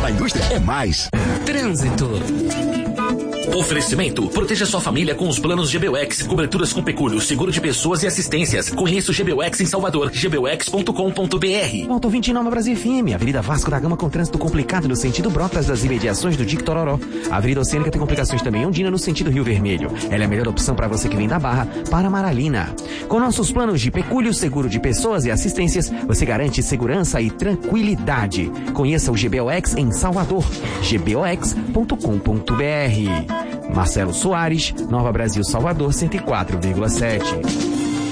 A indústria é mais. Trânsito. Oferecimento: proteja sua família com os planos GBUX, coberturas com pecúlio, seguro de pessoas e assistências. Conheça o GBUX em Salvador, gbux.com.br. Auto 29 Brasil FM, Avenida Vasco da Gama com trânsito complicado no sentido Brotas das imediações do Dique Tororó. A Avenida Oceânica tem complicações também Ondina no sentido Rio Vermelho. Ela é a melhor opção para você que vem da Barra para Amaralina. Com nossos planos de pecúlio, seguro de pessoas e assistências, você garante segurança e tranquilidade. Conheça o GBUX em Salvador, gbox.com.br. Marcelo Soares, Nova Brasil, Salvador, 104,7.